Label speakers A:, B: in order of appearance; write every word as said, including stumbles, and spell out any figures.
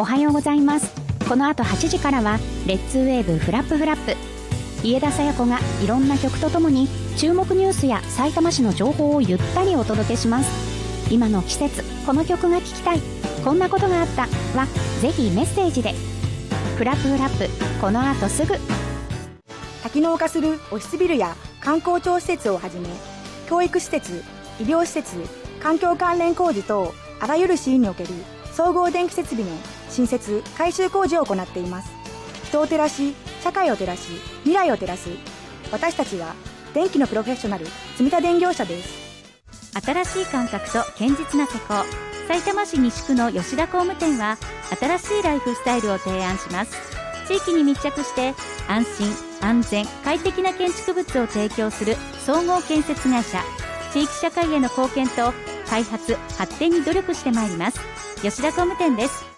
A: おはようございます。この後はちじからはレッツウェーブフラップフラップ。家田紗耶子がいろんな曲とともに注目ニュースやさいたま市の情報をゆったりお届けします。今の季節この曲が聴きたい、こんなことがあったはぜひメッセージで。フラップフラップ、この後すぐ。
B: 多機能化するオフィスビルや観光庁施設をはじめ、教育施設、医療施設、環境関連工事等あらゆるシーンにおける総合電気設備の新設・改修工事を行っています。人を照らし、社会を照らし、未来を照らす。私たちは電気のプロフェッショナル、積田電業者です。
C: 新しい感覚と堅実な施工。さいたま市西区の吉田工務店は新しいライフスタイルを提案します。地域に密着して安心安全快適な建築物を提供する総合建設会社。地域社会への貢献と開発発展に努力してまいります。吉田工務店です。